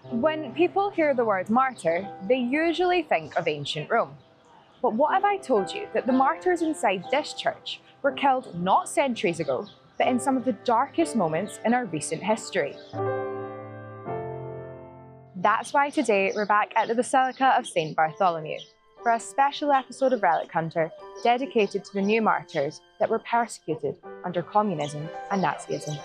When people hear the word martyr, they usually think of ancient Rome. But what if I told you that the martyrs inside this church were killed not centuries ago, but in some of the darkest moments in our recent history? That's why today we're back at the Basilica of St. Bartholomew for a special episode of Relic Hunter dedicated to the new martyrs that were persecuted under communism and Nazism.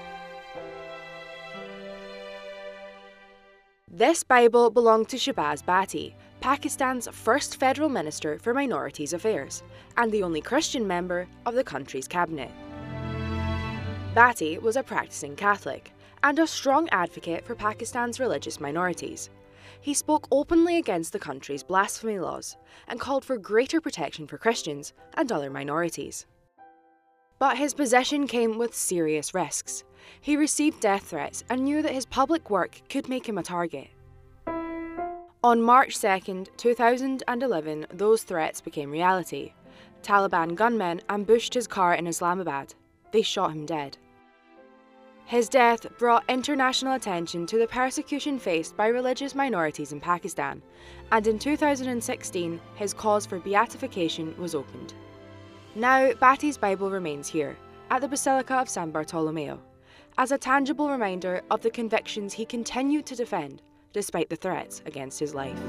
This Bible belonged to Shahbaz Bhatti, Pakistan's first federal minister for minorities affairs, and the only Christian member of the country's cabinet. Bhatti was a practicing Catholic and a strong advocate for Pakistan's religious minorities. He spoke openly against the country's blasphemy laws and called for greater protection for Christians and other minorities. But his position came with serious risks. He received death threats and knew that his public work could make him a target. On March 2, 2011, those threats became reality. Taliban gunmen ambushed his car in Islamabad. They shot him dead. His death brought international attention to the persecution faced by religious minorities in Pakistan, and in 2016, his cause for beatification was opened. Now, Bhatti's Bible remains here, at the Basilica of San Bartolomeo, as a tangible reminder of the convictions he continued to defend, despite the threats against his life.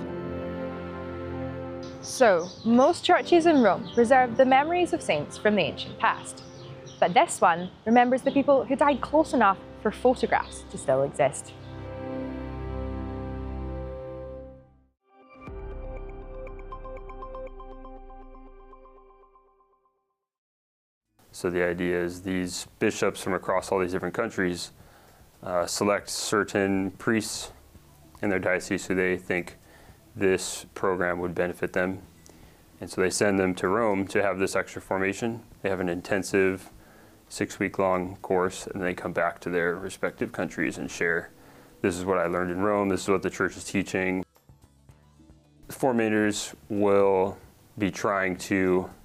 So, most churches in Rome preserve the memories of saints from the ancient past. But this one remembers the people who died close enough for photographs to still exist. So the idea is these bishops from across all these different countries select certain priests in their diocese who they think this program would benefit them. And so they send them to Rome to have this extra formation. They have an intensive 6-week-long course, and they come back to their respective countries and share, this is what I learned in Rome, this is what the church is teaching. The formators will be trying to